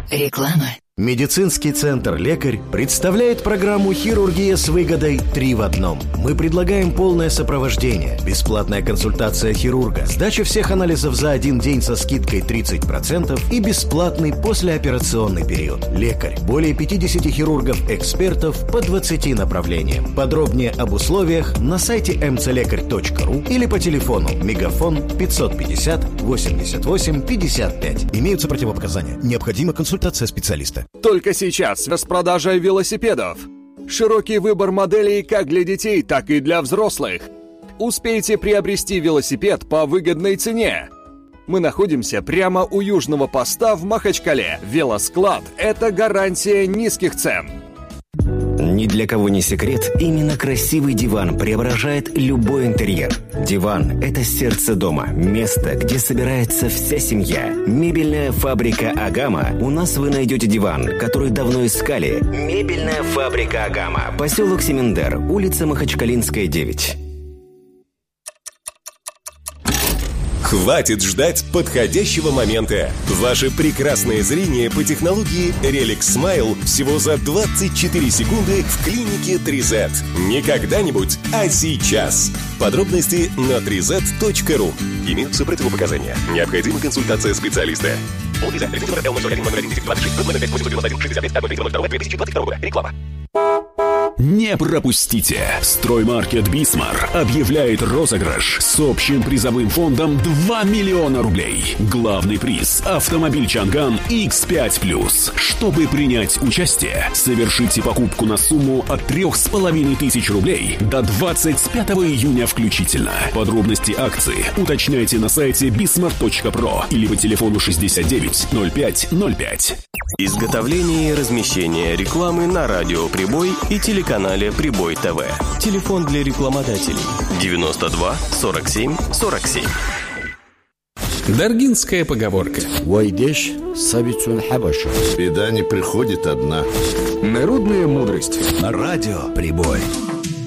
Реклама. Медицинский центр «Лекарь» представляет программу «Хирургия с выгодой 3 в 1». Мы предлагаем полное сопровождение, бесплатная консультация хирурга, сдача всех анализов за один день со скидкой 30% и бесплатный послеоперационный период. «Лекарь». Более 50 хирургов-экспертов по 20 направлениям. Подробнее об условиях на сайте mcлекарь.ру или по телефону Мегафон 550 88 55. Имеются противопоказания. Необходима консультация специалиста. Только сейчас распродажа велосипедов. Широкий выбор моделей как для детей, так и для взрослых. Успейте приобрести велосипед по выгодной цене. Мы находимся прямо у южного поста в Махачкале. Велосклад – это гарантия низких цен. Ни для кого не секрет, именно красивый диван преображает любой интерьер. Диван – это сердце дома, место, где собирается вся семья. Мебельная фабрика «Агама». У нас вы найдете диван, который давно искали. Мебельная фабрика «Агама». Поселок Семендер, улица Махачкалинская, 9. Хватит ждать подходящего момента. Ваше прекрасное зрение по технологии Relic Smile всего за 24 секунды в клинике 3Z. Не когда-нибудь, а сейчас. Подробности на 3z.ru. Имеются противопоказания. Необходима консультация специалиста. Реклама. Не пропустите! Строймаркет «Бисмар» объявляет розыгрыш с общим призовым фондом 2 миллиона рублей. Главный приз – автомобиль «Чанган» X5+. Чтобы принять участие, совершите покупку на сумму от 3500 рублей до 25 июня включительно. Подробности акции уточняйте на сайте bismart.pro или по телефону 69 05 05. Изготовление и размещение рекламы на радио «Прибой» и телеканале «Прибой ТВ». Телефон для рекламодателей 92 47 47. Даргинская поговорка. Войдешь, сабицун хабаша. Беда не приходит одна. Народная мудрость. На радио «Прибой».